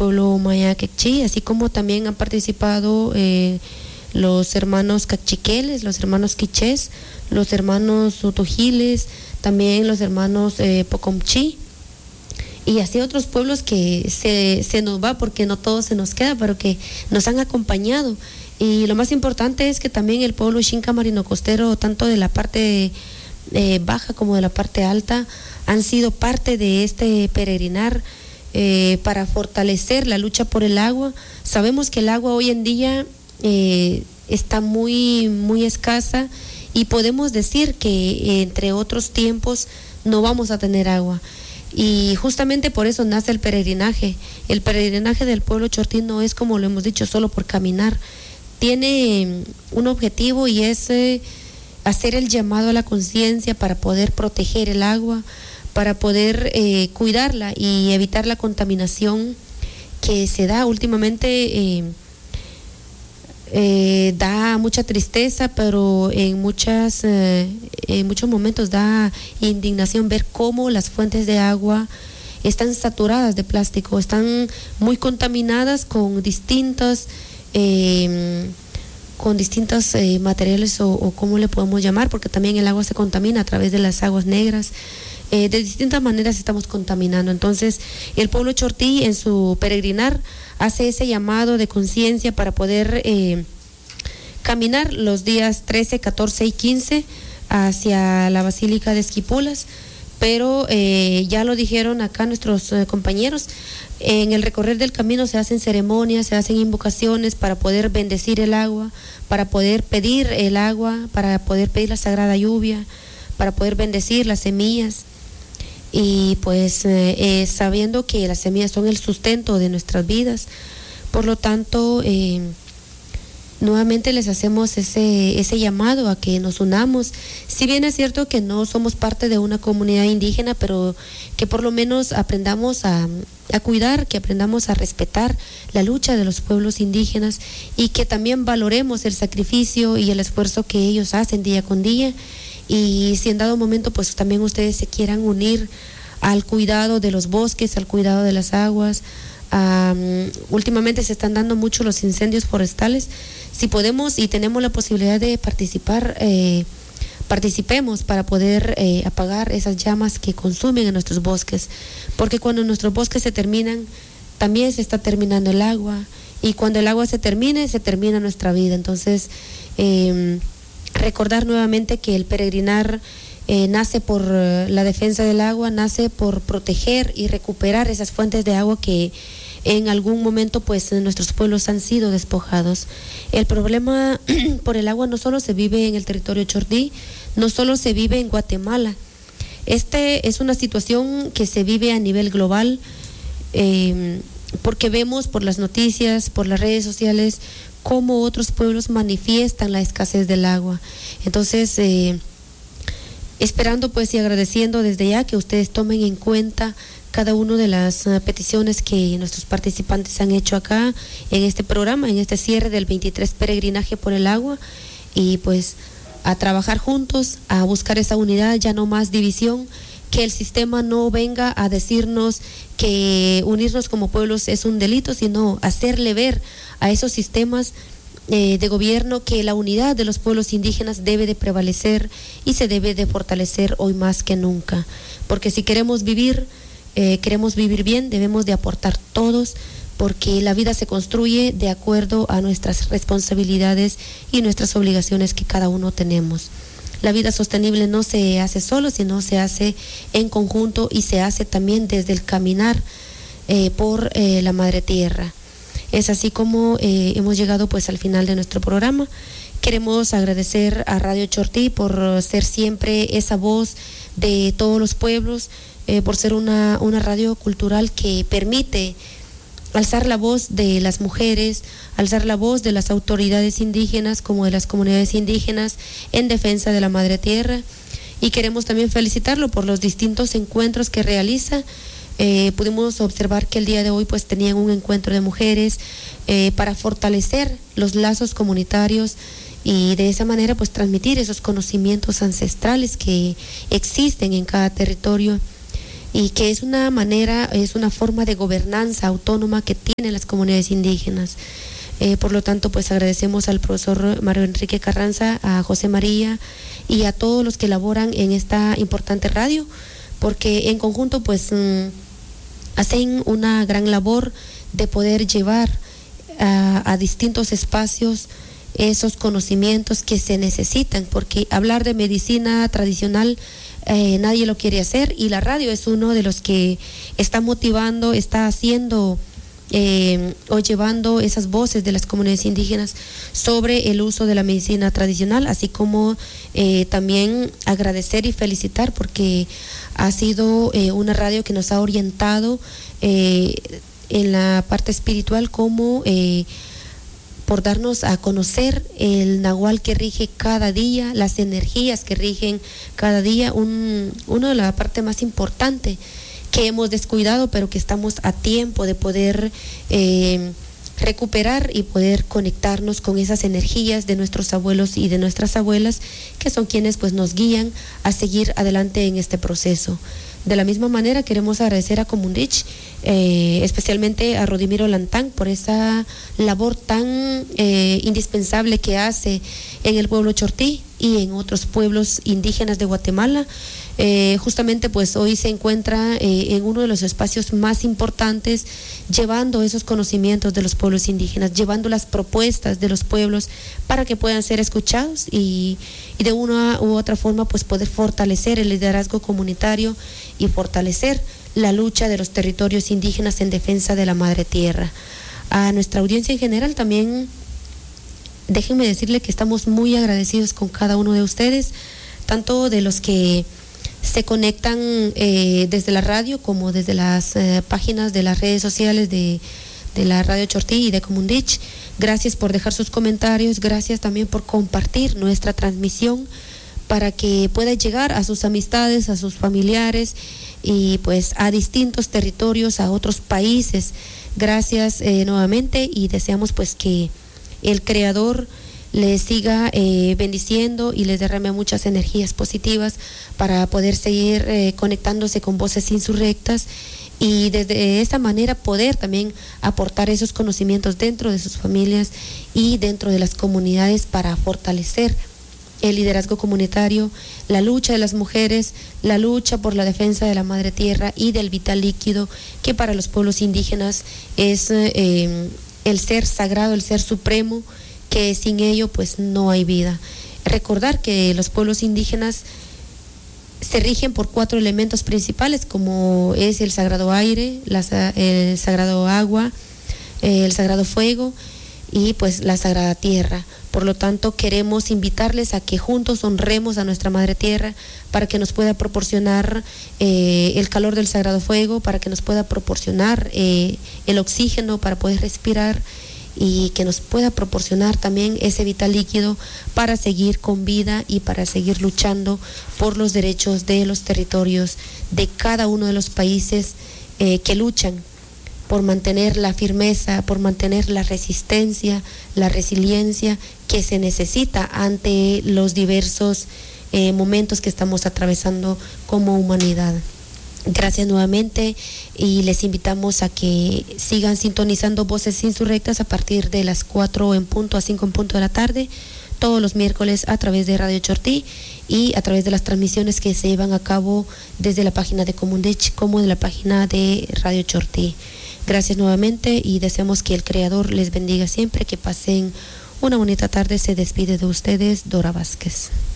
pueblo maya quechí, así como también han participado los hermanos cachiqueles, los hermanos quichés, los hermanos utojiles, también los hermanos pocomchí, y así otros pueblos que se nos va, porque no todo se nos queda, pero que nos han acompañado. Y lo más importante es que también el pueblo Xinca Marino Costero, tanto de la parte baja como de la parte alta, han sido parte de este peregrinar para fortalecer la lucha por el agua. Sabemos que el agua hoy en día está muy, muy escasa, y podemos decir que entre otros tiempos no vamos a tener agua. Y justamente por eso nace el peregrinaje. El peregrinaje del pueblo chortí no es, como lo hemos dicho, solo por caminar. Tiene un objetivo, y es hacer el llamado a la conciencia para poder proteger el agua, para poder cuidarla y evitar la contaminación que se da últimamente. Da mucha tristeza, pero en muchos momentos da indignación ver cómo las fuentes de agua están saturadas de plástico, están muy contaminadas con distintos materiales, o cómo le podemos llamar, porque también el agua se contamina a través de las aguas negras. De distintas maneras estamos contaminando. Entonces el pueblo chortí, en su peregrinar, hace ese llamado de conciencia para poder caminar los días 13, 14 y 15 hacia la Basílica de Esquipulas. Pero ya lo dijeron acá nuestros compañeros, en el recorrer del camino se hacen ceremonias, se hacen invocaciones para poder bendecir el agua, para poder pedir el agua, para poder pedir la sagrada lluvia, para poder bendecir las semillas. Y pues sabiendo que las semillas son el sustento de nuestras vidas, por lo tanto nuevamente les hacemos ese llamado a que nos unamos. Si bien es cierto que no somos parte de una comunidad indígena, pero que por lo menos aprendamos a cuidar, que aprendamos a respetar la lucha de los pueblos indígenas, y que también valoremos el sacrificio y el esfuerzo que ellos hacen día con día. Y si en dado momento pues también ustedes se quieran unir al cuidado de los bosques, al cuidado de las aguas. Últimamente se están dando mucho los incendios forestales. Si podemos y tenemos la posibilidad de participar, participemos para poder apagar esas llamas que consumen en nuestros bosques, porque cuando nuestros bosques se terminan, también se está terminando el agua, y cuando el agua se termina nuestra vida. Entonces recordar nuevamente que el peregrinar nace por la defensa del agua, nace por proteger y recuperar esas fuentes de agua que en algún momento pues nuestros pueblos han sido despojados. El problema por el agua no solo se vive en el territorio chortí, no solo se vive en Guatemala. Este es una situación que se vive a nivel global, porque vemos por las noticias, por las redes sociales, cómo otros pueblos manifiestan la escasez del agua. Entonces, esperando pues y agradeciendo desde ya que ustedes tomen en cuenta cada una de las peticiones que nuestros participantes han hecho acá en este programa, en este cierre del 23 Peregrinaje por el Agua, y pues a trabajar juntos, a buscar esa unidad, ya no más división, que el sistema no venga a decirnos que unirnos como pueblos es un delito, sino hacerle ver a esos sistemas de gobierno que la unidad de los pueblos indígenas debe de prevalecer y se debe de fortalecer hoy más que nunca, porque si queremos vivir bien, debemos de aportar todos, porque la vida se construye de acuerdo a nuestras responsabilidades y nuestras obligaciones que cada uno tenemos. La vida sostenible no se hace solo, sino se hace en conjunto, y se hace también desde el caminar por la madre tierra. Es así como hemos llegado pues al final de nuestro programa. Queremos agradecer a Radio Chortí por ser siempre esa voz de todos los pueblos, por ser una radio cultural que permite alzar la voz de las mujeres, alzar la voz de las autoridades indígenas como de las comunidades indígenas en defensa de la madre tierra. Y queremos también felicitarlo por los distintos encuentros que realiza. Pudimos observar que el día de hoy pues tenían un encuentro de mujeres para fortalecer los lazos comunitarios, y de esa manera pues transmitir esos conocimientos ancestrales que existen en cada territorio. y que es una forma de gobernanza autónoma que tienen las comunidades indígenas. Por lo tanto, pues agradecemos al profesor Mario Enrique Carranza, a José María y a todos los que laboran en esta importante radio, porque en conjunto pues hacen una gran labor de poder llevar a distintos espacios esos conocimientos que se necesitan, porque hablar de medicina tradicional nadie lo quiere hacer, y la radio es uno de los que está motivando, está haciendo o llevando esas voces de las comunidades indígenas sobre el uso de la medicina tradicional, así como también agradecer y felicitar porque ha sido una radio que nos ha orientado en la parte espiritual, como por darnos a conocer el nahual que rige cada día, las energías que rigen cada día, una de las partes más importantes que hemos descuidado, pero que estamos a tiempo de poder recuperar y poder conectarnos con esas energías de nuestros abuelos y de nuestras abuelas, que son quienes pues nos guían a seguir adelante en este proceso. De la misma manera queremos agradecer a Comundich, especialmente a Rodimiro Lantán, por esa labor tan indispensable que hace en el pueblo Chortí y en otros pueblos indígenas de Guatemala. Justamente pues hoy se encuentra en uno de los espacios más importantes, llevando esos conocimientos de los pueblos indígenas, llevando las propuestas de los pueblos para que puedan ser escuchados y de una u otra forma pues poder fortalecer el liderazgo comunitario y fortalecer la lucha de los territorios indígenas en defensa de la madre tierra. A nuestra audiencia en general también déjenme decirle que estamos muy agradecidos con cada uno de ustedes, tanto de los que se conectan desde la radio como desde las páginas de las redes sociales de la Radio Chortí y de Comundich. Gracias por dejar sus comentarios, gracias también por compartir nuestra transmisión para que pueda llegar a sus amistades, a sus familiares y pues a distintos territorios, a otros países. Gracias nuevamente, y deseamos pues que el Creador les siga bendiciendo y les derrame muchas energías positivas para poder seguir conectándose con voces insurrectas, y desde esa manera poder también aportar esos conocimientos dentro de sus familias y dentro de las comunidades para fortalecer el liderazgo comunitario, la lucha de las mujeres, la lucha por la defensa de la madre tierra y del vital líquido, que para los pueblos indígenas es el ser sagrado, el ser supremo, que sin ello pues no hay vida. Recordar que los pueblos indígenas se rigen por 4 elementos principales, como es el sagrado aire, el sagrado agua, el sagrado fuego y pues la sagrada tierra. Por lo tanto, queremos invitarles a que juntos honremos a nuestra madre tierra para que nos pueda proporcionar el calor del sagrado fuego, para que nos pueda proporcionar el oxígeno para poder respirar, y que nos pueda proporcionar también ese vital líquido para seguir con vida y para seguir luchando por los derechos de los territorios de cada uno de los países que luchan por mantener la firmeza, por mantener la resistencia, la resiliencia que se necesita ante los diversos momentos que estamos atravesando como humanidad. Gracias nuevamente, y les invitamos a que sigan sintonizando Voces Insurrectas a partir de las 4 en punto a 5 en punto de la tarde, todos los miércoles a través de Radio Chortí y a través de las transmisiones que se llevan a cabo desde la página de Comundich como de la página de Radio Chortí. Gracias nuevamente y deseamos que el Creador les bendiga siempre, que pasen una bonita tarde. Se despide de ustedes Dora Vázquez.